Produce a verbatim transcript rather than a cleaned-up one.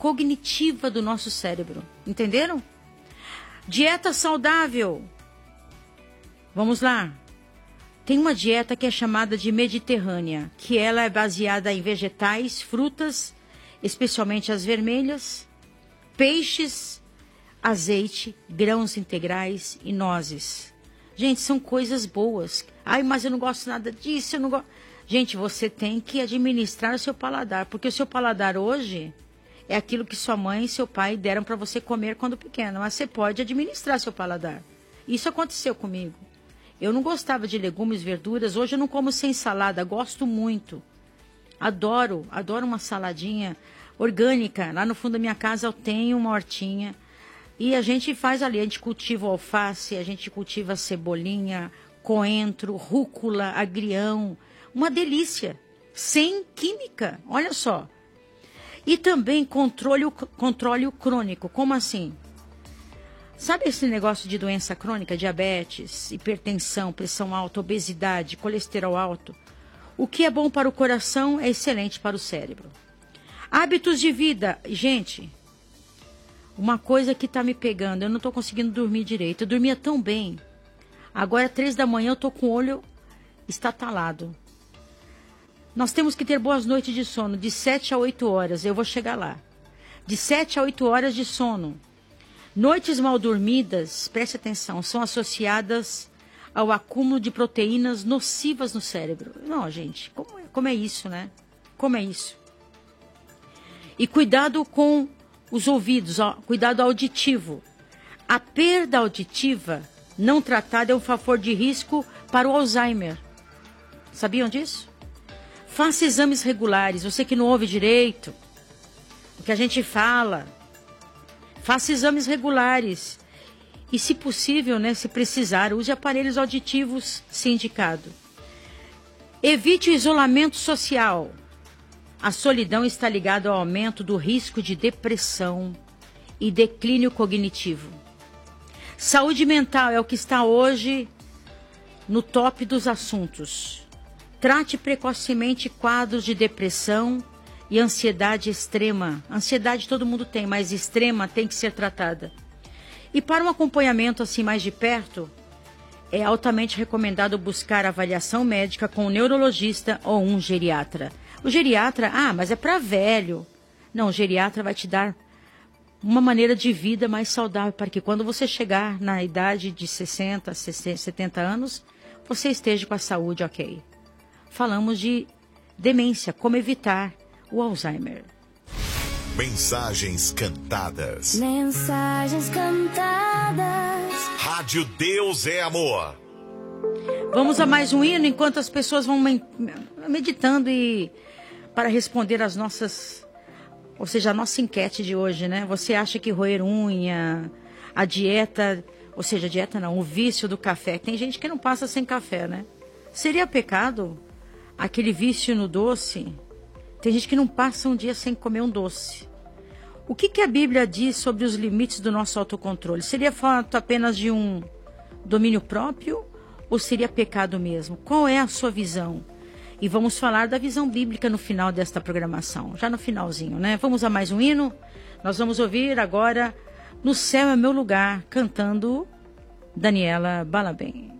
cognitiva do nosso cérebro. Entenderam? Dieta saudável. Vamos lá. Tem uma dieta que é chamada de mediterrânea, que ela é baseada em vegetais, frutas, especialmente as vermelhas, peixes, azeite, grãos integrais e nozes. Gente, são coisas boas. Ai, mas eu não gosto nada disso, eu não gosto... Gente, você tem que administrar o seu paladar, porque o seu paladar hoje é aquilo que sua mãe e seu pai deram para você comer quando pequeno, mas você pode administrar seu paladar. Isso aconteceu comigo. Eu não gostava de legumes, verduras, hoje eu não como sem salada, gosto muito. Adoro, adoro uma saladinha orgânica. Lá no fundo da minha casa eu tenho uma hortinha e a gente faz ali, a gente cultiva alface, a gente cultiva cebolinha, coentro, rúcula, agrião, uma delícia, sem química, olha só. E também controle, controle crônico, como assim? Sabe esse negócio de doença crônica, diabetes, hipertensão, pressão alta, obesidade, colesterol alto? O que é bom para o coração é excelente para o cérebro. Hábitos de vida. Gente, uma coisa que está me pegando, eu não estou conseguindo dormir direito. Eu dormia tão bem. Agora, três da manhã, eu estou com o olho estatalado. Nós temos que ter boas noites de sono, de sete a oito horas. Eu vou chegar lá. De sete a oito horas de sono. Noites mal dormidas, preste atenção, são associadas ao acúmulo de proteínas nocivas no cérebro. Não, gente, como é, como é isso, né? Como é isso? E cuidado com os ouvidos, ó, cuidado auditivo. A perda auditiva não tratada é um fator de risco para o Alzheimer. Sabiam disso? Faça exames regulares, você que não ouve direito, o que a gente fala. Faça exames regulares. E, se possível, né, se precisar, use aparelhos auditivos, se indicado. Evite o isolamento social. A solidão está ligada ao aumento do risco de depressão e declínio cognitivo. Saúde mental é o que está hoje no top dos assuntos. Trate precocemente quadros de depressão e ansiedade extrema. Ansiedade todo mundo tem, mas extrema tem que ser tratada. E para um acompanhamento assim mais de perto, é altamente recomendado buscar avaliação médica com um neurologista ou um geriatra. O geriatra, ah, mas é para velho. Não, o geriatra vai te dar uma maneira de vida mais saudável, para que quando você chegar na idade de sessenta, setenta anos, você esteja com a saúde ok. Falamos de demência, como evitar o Alzheimer. Mensagens cantadas. Mensagens cantadas. Rádio Deus é Amor. Vamos a mais um hino enquanto as pessoas vão meditando e para responder as nossas, ou seja, a nossa enquete de hoje, né? Você acha que roer unha, a dieta, ou seja, a dieta não, o vício do café. Tem gente que não passa sem café, né? Seria pecado aquele vício no doce? Tem gente que não passa um dia sem comer um doce. O que, que a Bíblia diz sobre os limites do nosso autocontrole? Seria fato apenas de um domínio próprio ou seria pecado mesmo? Qual é a sua visão? E vamos falar da visão bíblica no final desta programação, já no finalzinho, né? Vamos a mais um hino? Nós vamos ouvir agora No Céu é Meu Lugar, cantando Daniela Balabem.